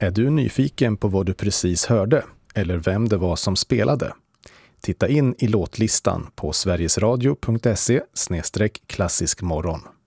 Är du nyfiken på vad du precis hörde eller vem det var som spelade? Titta in i låtlistan på sverigesradio.se/klassiskmorgon.